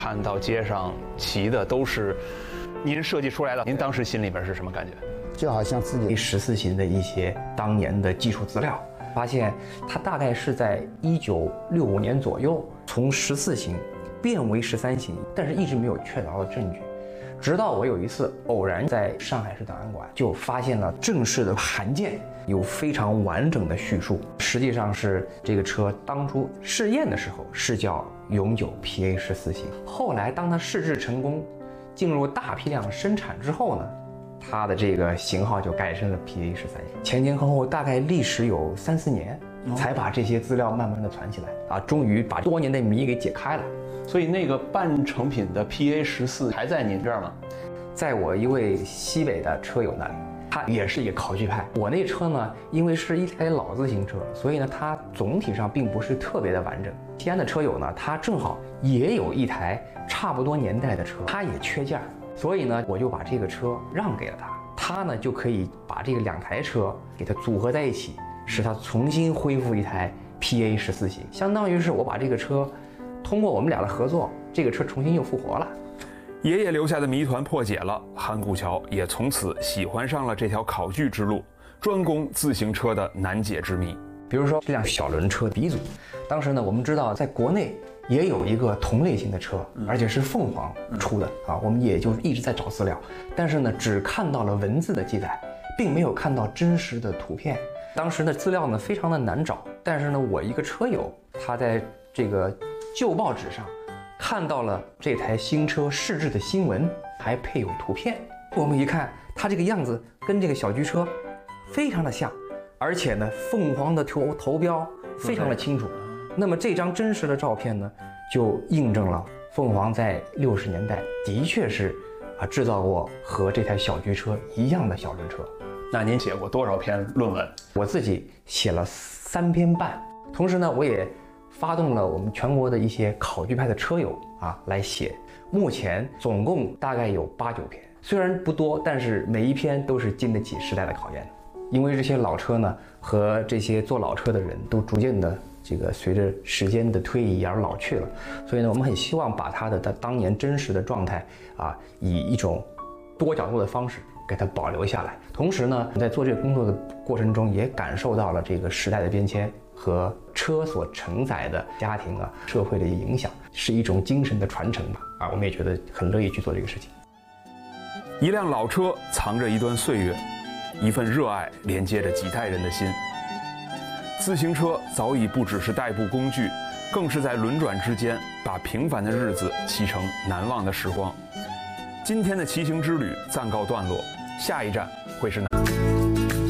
看到街上骑的都是您设计出来的，您当时心里边是什么感觉？ 就好像自己 14型的一些当年的技术资料，发现它大概是在1965年左右从14型变为13型，但是一直没有确凿的证据。直到我有一次偶然在上海市档案馆就发现了正式的函件，有非常完整的叙述。实际上是这个车当初试验的时候是叫永久 PA14型，后来当它试制成功，进入大批量生产之后呢，它的这个型号就改成了 PA13型。前前后后大概历时有3、4年，才把这些资料慢慢的传起来啊，终于把多年的谜给解开了。 所以那个半成品的 PA14还在您这儿吗？ 在我一位西北的车友那里，他也是一个考据派。我那车呢，因为是一台老自行车，所以呢，它总体上并不是特别的完整。西安的车友呢，他正好也有一台差不多年代的车，他也缺件儿，所以呢，我就把这个车让给了他，他呢就可以把这个2台车给它组合在一起，使它重新恢复一台 PA14型，相当于是我把这个车通过我们俩的合作，这个车重新又复活了。 爷爷留下的谜团破解了，韩古桥也从此喜欢上了这条考据之路，专攻自行车的难解之谜。 比如说这辆小轮车鼻祖，当时呢，我们知道在国内也有一个同类型的车，而且是凤凰出的啊，我们也就一直在找资料，但是呢，只看到了文字的记载，并没有看到真实的图片。当时的资料呢非常的难找，但是呢，我一个车友他在这个旧报纸上看到了这台新车试制的新闻，还配有图片。我们一看，它这个样子跟这个小居车非常的像，而且呢，凤凰的头标非常的清楚。那么这张真实的照片呢，就印证了凤凰在60年代的确是制造过和这台小居车一样的小轮车。 那您写过多少篇论文？ 我自己写了3篇半，同时呢，我也发动了我们全国的一些考据派的车友来写，目前总共大概有8、9篇，虽然不多，但是每一篇都是经得起时代的考验的。因为这些老车呢和这些做老车的人都逐渐的随着时间的推移而老去了，所以呢，我们很希望把它的当年真实的状态以一种多角度的方式给它保留下来。同时呢，在做这个工作的过程中，也感受到了这个时代的变迁和车所承载的家庭社会的影响，是一种精神的传承吧。我们也觉得很乐意去做这个事情。 一辆老车藏着一段岁月，一份热爱连接着几代人的心。自行车早已不只是代步工具，更是在轮转之间把平凡的日子骑成难忘的时光。今天的骑行之旅暂告段落，下一站会是哪？